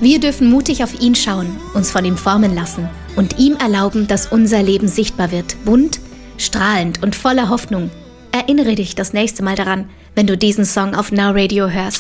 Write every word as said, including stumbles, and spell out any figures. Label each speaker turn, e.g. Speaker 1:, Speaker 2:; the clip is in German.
Speaker 1: Wir dürfen mutig auf ihn schauen, uns von ihm formen lassen und ihm erlauben, dass unser Leben sichtbar wird, bunt, strahlend und voller Hoffnung. Erinnere dich das nächste Mal daran, wenn du diesen Song auf Now Radio hörst.